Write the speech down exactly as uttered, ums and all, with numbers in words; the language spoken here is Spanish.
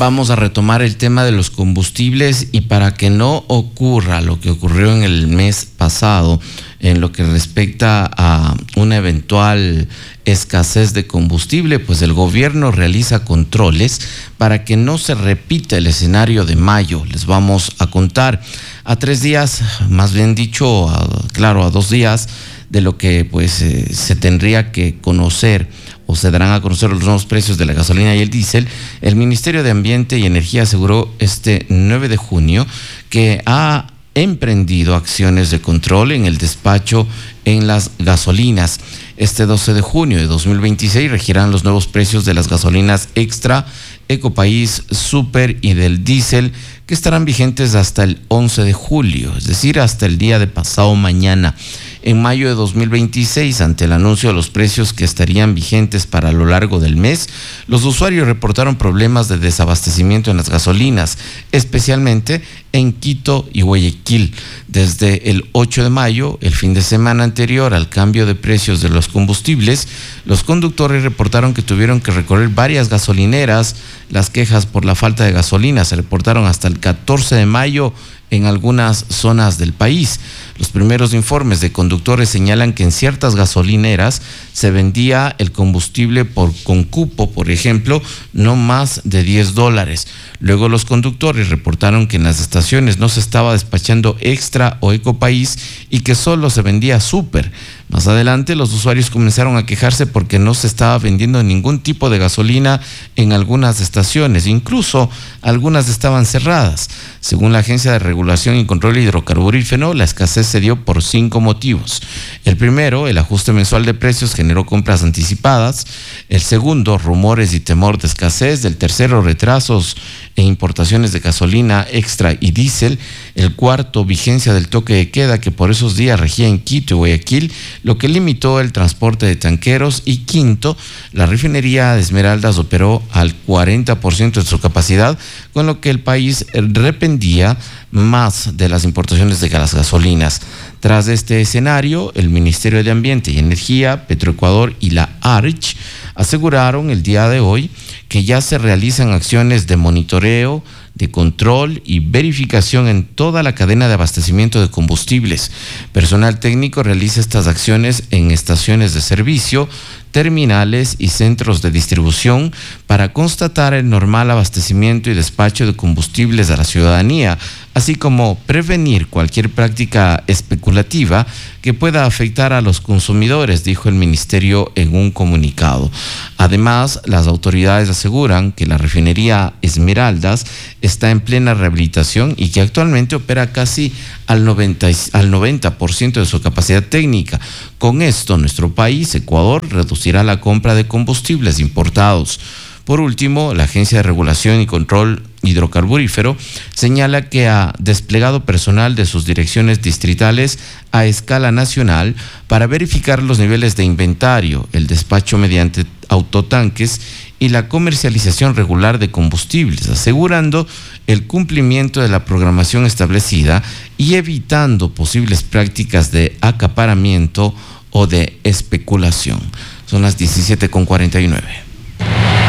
vamos a retomar el tema de los combustibles y para que no ocurra lo que ocurrió en el mes pasado en lo que respecta a una eventual escasez de combustible, pues el gobierno realiza controles para que no se repita el escenario de mayo. Les vamos a contar a tres días, más bien dicho, a, claro, a dos días de lo que pues eh, se tendría que conocer o se darán a conocer los nuevos precios de la gasolina y el diésel. El Ministerio de Ambiente y Energía aseguró este nueve de junio que ha emprendido acciones de control en el despacho en las gasolinas. Este doce de junio de dos mil veintiséis regirán los nuevos precios de las gasolinas Extra, Ecopaís, Super y del diésel, que estarán vigentes hasta el once de julio, es decir, hasta el día de pasado mañana. En mayo de dos mil veintiséis, ante el anuncio de los precios que estarían vigentes para lo largo del mes, los usuarios reportaron problemas de desabastecimiento en las gasolinas, especialmente en Quito y Guayaquil. Desde el ocho de mayo, el fin de semana anterior al cambio de precios de los combustibles, los conductores reportaron que tuvieron que recorrer varias gasolineras. Las quejas por la falta de gasolina se reportaron hasta el catorce de mayo en algunas zonas del país. Los primeros informes de conductores señalan que en ciertas gasolineras se vendía el combustible por con cupo, por ejemplo, no más de diez dólares. Luego los conductores reportaron que en las estaciones no se estaba despachando Extra o Ecopaís y que solo se vendía Super. Más adelante los usuarios comenzaron a quejarse porque no se estaba vendiendo ningún tipo de gasolina en algunas estaciones, incluso algunas estaban cerradas. Según la Agencia de Regulación y Control Hidrocarburífero, la escasez se dio por cinco motivos. El primero, el ajuste mensual de precios generó compras anticipadas. El segundo, rumores y temor de escasez. El tercero, retrasos e importaciones de gasolina Extra y diésel. El cuarto, vigencia del toque de queda que por esos días regía en Quito y Guayaquil, lo que limitó el transporte de tanqueros. Y quinto, la refinería de Esmeraldas operó al cuarenta por ciento de su capacidad, con lo que el país dependía más de las importaciones de las gasolinas. Tras este escenario, el Ministerio de Ambiente y Energía, Petroecuador y la ARCH aseguraron el día de hoy que ya se realizan acciones de monitoreo, de control y verificación en toda la cadena de abastecimiento de combustibles. Personal técnico realiza estas acciones en estaciones de servicio, terminales y centros de distribución para constatar el normal abastecimiento y despacho de combustibles a la ciudadanía, así como prevenir cualquier práctica especulativa que pueda afectar a los consumidores, dijo el ministerio en un comunicado. Además, las autoridades aseguran que la refinería Esmeraldas está en plena rehabilitación y que actualmente opera casi al noventa, al noventa por ciento de su capacidad técnica. Con esto, nuestro país, Ecuador, reducirá la compra de combustibles importados. Por último, la Agencia de Regulación y Control Hidrocarburífero señala que ha desplegado personal de sus direcciones distritales a escala nacional para verificar los niveles de inventario, el despacho mediante autotanques y la comercialización regular de combustibles, asegurando el cumplimiento de la programación establecida y evitando posibles prácticas de acaparamiento o de especulación. Son las diecisiete con cuarenta y nueve.